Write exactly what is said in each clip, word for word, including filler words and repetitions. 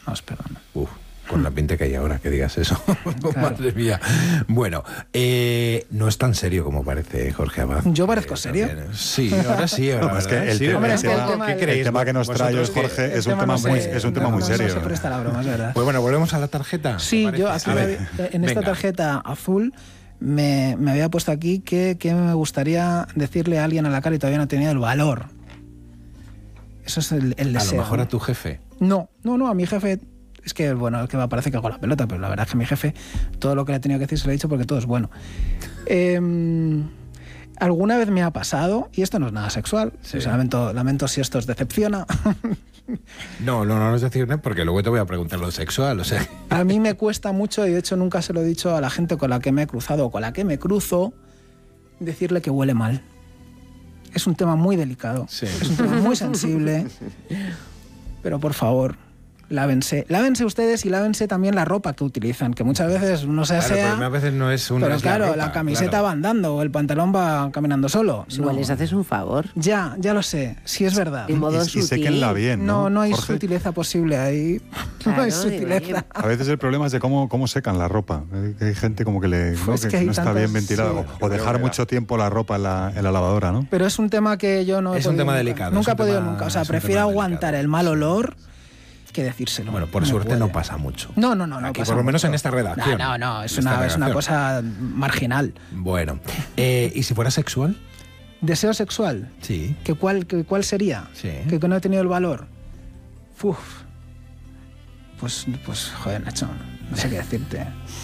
os perdona. Uf. Con la pinta que hay ahora, que digas eso. Claro. Madre mía. Bueno, eh, no es tan serio como parece, Jorge Abad. ¿Yo parezco eh, serio? También. Sí, ahora sí. Ahora, no, es que el, sí, tema, Hombre, el, es que tema, el tema, ¿qué creéis? El tema que nos trae hoy Jorge es un tema, no sé, muy, es un tema muy serio. No se presta la broma, es verdad. Pues bueno, volvemos a la tarjeta. Sí, yo aquí ver, en esta venga. tarjeta azul me, me había puesto aquí que, que me gustaría decirle a alguien a la cara y todavía no he tenido el valor. Eso es el, el deseo. A lo mejor a tu jefe. No, no, no, a mi jefe... Es que, bueno, es que me parece que hago la pelota, pero la verdad es que mi jefe, todo lo que le he tenido que decir se lo he dicho porque todo es bueno. Eh, alguna vez me ha pasado, y esto no es nada sexual, Sí. o sea, lamento, lamento si esto os decepciona. No, no, no nos decirme porque luego te voy a preguntar lo sexual, o sea... A mí me cuesta mucho, y de hecho nunca se lo he dicho a la gente con la que me he cruzado o con la que me cruzo, decirle que huele mal. Es un tema muy delicado, Sí. es un tema muy sensible, pero por favor... Lávense, lávense ustedes y lávense también la ropa que utilizan, que muchas veces uno se Claro, asea, pero a veces no es una... pero es claro, la, ropa, la camiseta claro. va andando o el pantalón va caminando solo. Igual No. les haces un favor. Ya, ya lo sé, sí es verdad. De modo Y, y sutil. séquenla bien, ¿no? No, no hay Jorge? sutileza posible ahí. no Claro, hay digo, sutileza. A veces el problema es de cómo, cómo secan la ropa. Hay, hay gente como que, le, ¿no? Pues que que hay no está tantos- bien ventilada. sí. O, o dejar mucho tiempo la ropa en la, en la lavadora, ¿no? Pero es un tema que yo no he Es un podido tema nunca. delicado, Nunca es he un podido tema- nunca. O sea, es un prefiero tema aguantar delicado, el mal sí. olor que decírselo. Bueno, por No suerte puede. no pasa mucho. No, no, no. no Aquí, pasa por lo menos mucho. en esta redacción. No, no, no. Es, En esta una, es una redacción. cosa marginal. Bueno, eh, ¿y si fuera sexual? ¿Deseo sexual? Sí. ¿Que cuál, que, ¿Cuál sería? Sí. ¿Que, que no he tenido el valor? Uf. Pues, pues joder, Nacho, no sé qué decirte.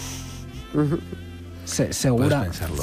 Se, segura. Puedes pensarlo.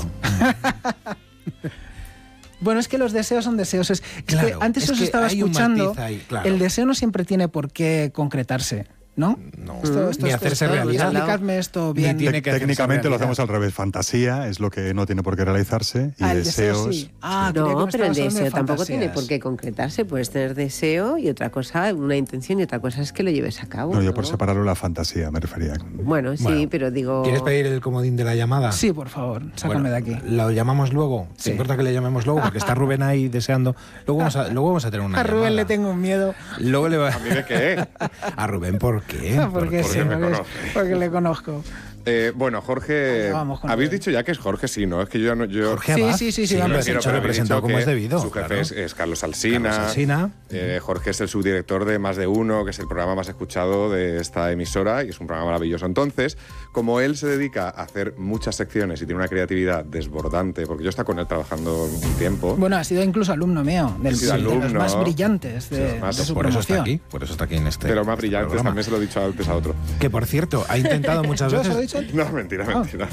Bueno, es que los deseos son deseos. Es, es Claro, que antes es os que estaba hay un escuchando. matiz ahí, claro. El deseo no siempre tiene por qué concretarse, ¿no? No. Esto, esto, Ni esto, hacerse esto, realidad. Explicadme esto Ni bien. tiene Tec- que hacerse técnicamente lo realidad. hacemos al revés. Fantasía es lo que no tiene por qué realizarse y Ah, el deseo deseos... sí. Ah, creía que No, me pero el estabas hablando de deseo tampoco tiene fantasías. por qué concretarse. Puedes tener deseo y otra cosa, una intención y otra cosa es que lo lleves a cabo. No, yo ¿no? por separarlo la fantasía me refería. Bueno, sí, Bueno, pero digo... ¿Quieres pedir el comodín de la llamada? Sí, por favor, sácame Bueno, de aquí. ¿lo llamamos luego? ¿Te Sí. importa que le llamemos luego? Porque está Rubén ahí deseando. Luego vamos a, luego vamos a tener una A Rubén llamada. le tengo un miedo. Luego le va... ¿A mí de qué? ¿A Rubén por qué? Porque, porque sí, me porque, es- conoce. porque le conozco. Eh, bueno, Jorge, Allá vamos con habéis Rubén. dicho ya que es Jorge, sí, ¿no? Es que yo ya no... Yo, Jorge Sí, Abad. sí, sí, sí, lo hombre, has sí, hecho pero habéis representado dicho como que es debido. Su jefe claro. es, es Carlos Alsina. Carlos Alsina. Eh, Jorge es el subdirector de Más de Uno, que es el programa más escuchado de esta emisora y es un programa maravilloso. Entonces, como él se dedica a hacer muchas secciones y tiene una creatividad desbordante, porque yo he estado con él trabajando un tiempo. Bueno, ha sido incluso alumno mío, del, Ha sido de los alumno. más brillantes de, Sí, los más- de su Por eso está promoción. aquí. Por eso está aquí en este de los más este brillantes, programa. también se lo he dicho antes a otro. Que por cierto, ha intentado muchas ¿Yo os lo he veces. dicho antes? No, mentira, Ah. mentira.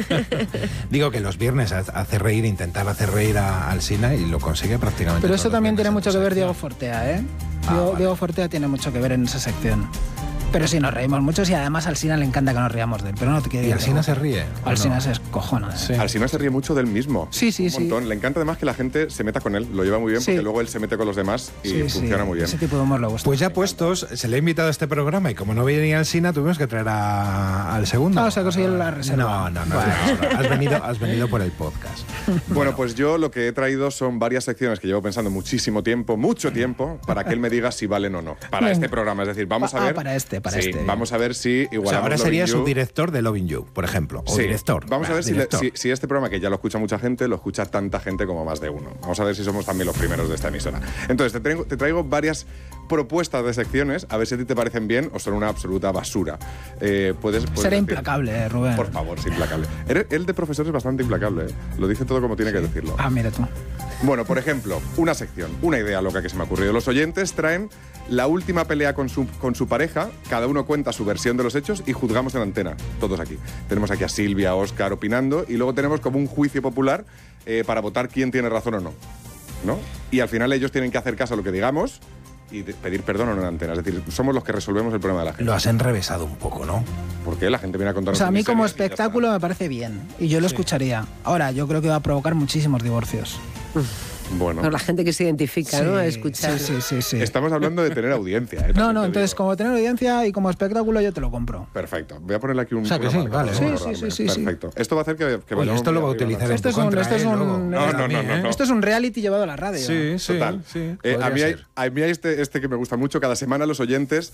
Digo que los viernes hace reír, intentar hacer reír a Alsina y lo consigue prácticamente. Pero todos eso los también viernes tiene en mucho tu que ver sección. Diego Fortea, ¿eh? Ah, Diego, vale. Diego Fortea tiene mucho que ver en esa sección. Pero sí, nos reímos mucho y además a Alsina le encanta que nos riamos de él. Pero no te quiero ¿Y decir Alsina que- se ríe? ¿o Alsina no? se escojona. Sí. Alsina se ríe mucho del mismo. Sí, sí, un sí. montón. Le encanta además que la gente se meta con él. Lo lleva muy bien Sí. porque luego él se mete con los demás y Sí, sí, funciona muy bien. Ese tipo de humor le gusta. Pues ya puestos, se le ha invitado a este programa y como no venía Alsina, tuvimos que traer a- al segundo. Ah, o sea, conseguir la reserva. No, no, no. no, no. Has, venido, has venido por el podcast. Bueno, pues yo lo que he traído son varias secciones que llevo pensando muchísimo tiempo, mucho tiempo, para que él me diga si valen o no. Para Venga. este programa. Es decir, vamos Ah, a ver. para este, para sí, este. Vamos a ver si O sea, igualamos ahora Loving sería You. subdirector de Loving You, por ejemplo. O Sí. director. Vamos a Va, ver si, le- director. si- si este programa, que ya lo escucha mucha gente, lo escucha tanta gente como Más de Uno. Vamos a ver si somos también los primeros de esta emisora. Entonces, te traigo, te traigo varias propuestas de secciones, a ver si a ti te parecen bien o son una absoluta basura. Eh, puedes, puedes Será decir- implacable, eh, Rubén. Por favor, sí, implacable. Él, él de profesor es bastante implacable. ¿eh? Lo dice todo como tiene que decirlo. Ah, mira tú. Bueno, por ejemplo, una sección, una idea loca que se me ha ocurrido. Los oyentes traen la última pelea con su, con su pareja, cada uno cuenta su versión de los hechos y juzgamos en antena, todos aquí. Tenemos aquí a Silvia, a Óscar opinando y luego tenemos como un juicio popular eh, para votar quién tiene razón o no, ¿no? Y al final ellos tienen que hacer caso a lo que digamos y de- pedir perdón o no en antena. Es decir, somos los que resolvemos el problema de la gente. Lo has enrevesado un poco, ¿no? Porque la gente viene a O contarnos sea, a sus mí como miserias y ya está. espectáculo me parece bien. Y yo lo escucharía. Ahora, yo creo que va a provocar muchísimos divorcios. Bueno, Por la gente que se identifica, ¿no? A escuchar. Sí, sí, sí, sí. estamos hablando de tener audiencia. ¿eh? No, También no, te entonces digo. como tener audiencia y como espectáculo yo te lo compro. Perfecto. Voy a ponerle aquí un... O sea, que una sí, marca vale, para vale. acordarme. Sí, sí, sí, sí, Perfecto. Esto va a hacer que, que Oye, vayamos esto lo muy va a arriba utilizar en en Esto tu es un- contra, esto es ¿eh? un- Luego. No, no, También, no, no, ¿eh? no. Esto es un reality llevado a la radio. Sí, sí, Total. sí. Eh, a podría mí, hay, ser. a mí hay este, este que me gusta mucho. Cada semana los oyentes